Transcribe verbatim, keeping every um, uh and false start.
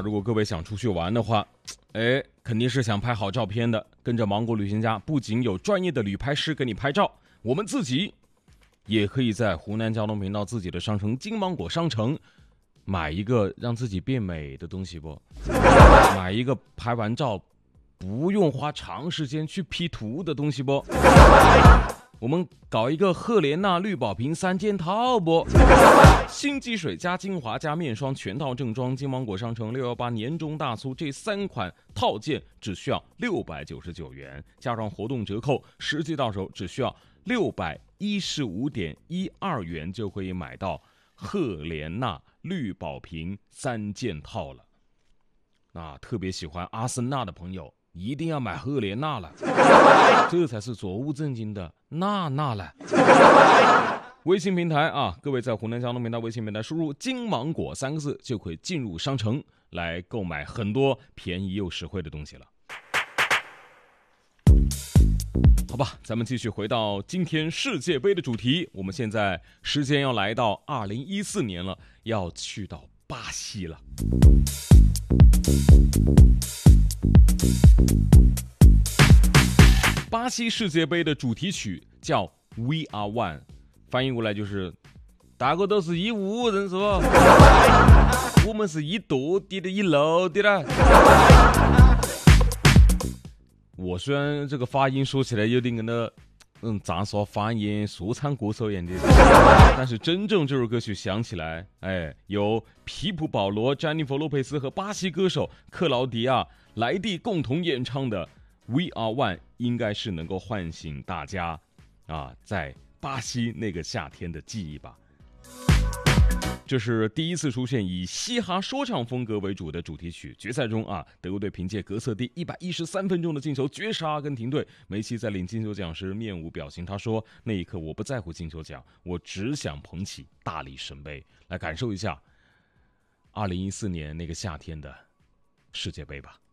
如果各位想出去玩的话，哎，肯定是想拍好照片的。跟着芒果旅行家，不仅有专业的旅拍师给你拍照，我们自己也可以在湖南交通频道自己的商城金芒果商城买一个让自己变美的东西不？买一个拍完照不用花长时间去 P 图的东西不？我们搞一个赫莲娜绿宝瓶三件套不？新积水加精华加面霜全套正装，金芒果商城六一八年中大促，这三款套件只需要六百九十九元，加上活动折扣，实际到手只需要六百一十五点一二元就可以买到赫莲娜绿宝瓶三件套了。啊，特别喜欢阿森纳的朋友一定要买赫莲娜了，这才是作物正经的娜娜了。微信平台啊，各位在湖南交通频道微信平台输入金芒果三个字就可以进入商城来购买很多便宜又实惠的东西了。好吧，咱们继续回到今天世界杯的主题，我们现在时间要来到二零一四年了，要去到巴西了。巴西世界杯的主题曲叫 We Are One， 翻译过来就是大家都是一屋人是吧？我们是一跺地的一楼的了。我虽然这个发音说起来有点跟那嗯杂耍方言说唱歌手一样的，但是真正这首歌曲响起来，哎，由皮普保罗、詹妮弗·洛佩斯和巴西歌手克劳迪亚·莱蒂共同演唱的 We Are One， 应该是能够唤醒大家啊在巴西那个夏天的记忆吧。这是第一次出现以嘻哈说唱风格为主的主题曲。决赛中啊，德国队凭借格瑟第一百一十三分钟的进球绝杀阿根廷队。梅西在领金球奖时面无表情，他说：“那一刻我不在乎金球奖，我只想捧起大力神杯，来感受一下二零一四年那个夏天的世界杯吧。”